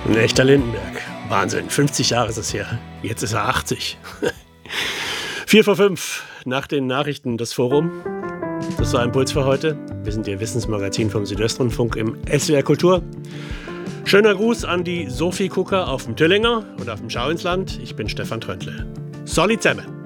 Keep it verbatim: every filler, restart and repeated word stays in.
Ein echter Lindenberg. Wahnsinn, fünfzig Jahre ist es her. Jetzt ist er achtzig. Vier vor fünf, nach den Nachrichten des Forum. Das war Impuls für heute. Wir sind Ihr Wissensmagazin vom Südwestrundfunk im S W R Kultur. Schöner Gruß an die Sophie Kucker auf dem Tüllinger und auf dem Schauinsland. Ich bin Stefan Tröntle. Solid zusammen.